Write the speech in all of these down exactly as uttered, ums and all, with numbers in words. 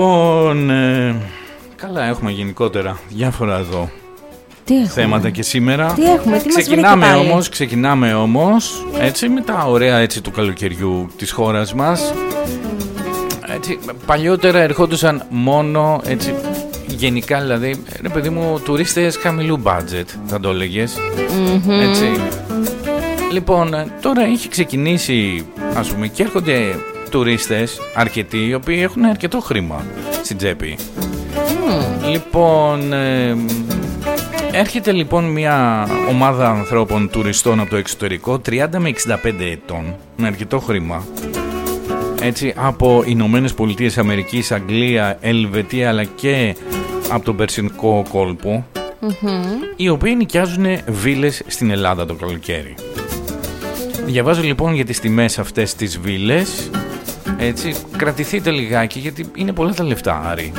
Λοιπόν, ε, καλά, έχουμε γενικότερα διάφορα εδώ θέματα και σήμερα. Τι έχουμε, τι ξεκινάμε μας όμως, ξεκινάμε όμως έτσι, με τα ωραία έτσι, του καλοκαιριού της χώρας μας. Έτσι, παλιότερα ερχόντουσαν μόνο έτσι, γενικά δηλαδή, ρε παιδί μου, τουρίστες χαμηλού budget, θα το έλεγες. Mm-hmm. Έτσι. Λοιπόν, τώρα έχει ξεκινήσει, ας πούμε, και έρχονται τουρίστες αρκετοί, οι οποίοι έχουν αρκετό χρήμα στην τσέπη. Mm. Λοιπόν, ε, έρχεται λοιπόν μια ομάδα ανθρώπων τουριστών από το εξωτερικό, τριάντα με εξήντα πέντε ετών, με αρκετό χρήμα. Έτσι, από Ηνωμένες Πολιτείες Αμερικής, Αγγλία, Ελβετία, αλλά και από τον Περσικό κόλπο, mm-hmm. οι οποίοι νοικιάζουν βίλες στην Ελλάδα το καλοκαίρι. Διαβάζω λοιπόν για τις τιμές αυτές τις βίλες. Έτσι, κρατηθείτε λιγάκι γιατί είναι πολλά τα λεφτά, Άρη.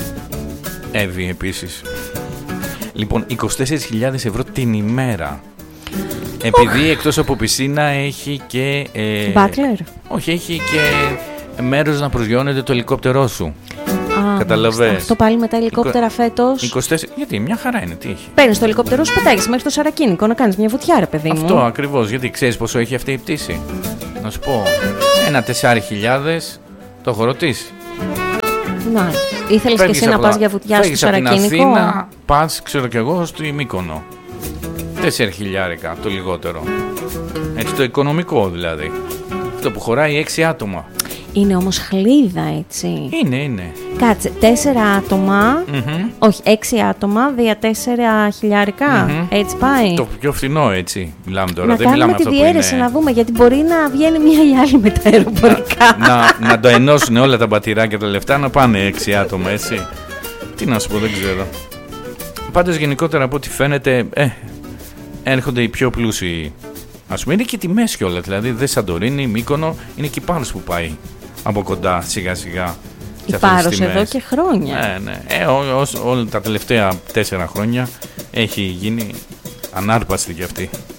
Εύη επίσης. Λοιπόν, είκοσι τέσσερις χιλιάδες ευρώ την ημέρα. Επειδή εκτός από πισίνα έχει και... Ε, Μπάκλερ. Όχι, έχει και μέρος να προσγειώνεται το ελικόπτερό σου. Καταλαβες. Αυτό πάλι με τα ελικόπτερα φέτος. είκοσι τέσσερα, γιατί μια χαρά είναι, τι έχει. Παίρνεις το ελικόπτερό σου, πετάγεις μέχρι το Σαρακίνικο να κάνεις μια βουτιά, ρε παιδί μου. Αυτό ακριβώς, γιατί ξέρεις πόσο έχει αυτή η πτήση. Να σου πω, ένα τεσσάρι χιλιάδες το έχω ρωτήσει. Να, ήθελες και εσύ να πας για βουτιά στο Σαρακίνικο. Φεύγεις από την Αθήνα, πας, ξέρω κι εγώ, στο Μύκονο. Τέσσερα χιλιάρικα το λιγότερο. Έτσι, το οικονομικό δηλαδή. Αυτό που χωράει έξι άτομα. Είναι όμως χλίδα, έτσι. Είναι, είναι. Κάτσε, τέσσερα άτομα, mm-hmm. όχι, έξι άτομα, δια τέσσερα χιλιάρικα, mm-hmm. έτσι πάει. Το πιο φθηνό, έτσι, μιλάμε τώρα. Να δεν μιλάμε κάνουμε αυτό τη διαίρεση είναι... να δούμε, γιατί μπορεί να βγαίνει μία ή άλλη με τα αεροπορικά. Να, να, να το ενώσουν όλα τα μπατηράκια τα λεφτά, να πάνε έξι άτομα, έτσι. Τι να σου πω, δεν ξέρω. Πάντως γενικότερα από ό,τι φαίνεται, ε, έρχονται οι πιο πλούσιοι. Ας πούμε, είναι και τιμές κιόλας, δηλαδή δεν Σαντορίνη, Μύκονο, είναι και η Πάρος που πάει από κοντά σιγά σιγά. Η Πάρος εδώ και χρόνια. Ναι, ναι. Ε, ό, ό, όλα τα τελευταία τέσσερα χρόνια έχει γίνει ανάρπαστη κι αυτή.